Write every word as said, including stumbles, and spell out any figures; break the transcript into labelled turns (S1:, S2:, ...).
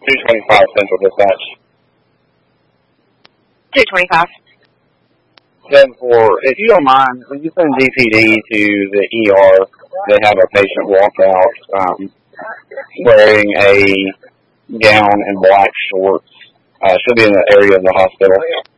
S1: two twenty-five Central Dispatch.
S2: two twenty-five.
S1: Then for, if you don't mind, when you send D P D to the E R, they have a patient walk out um, wearing a gown and black shorts. Uh, she'll be in the area of the hospital.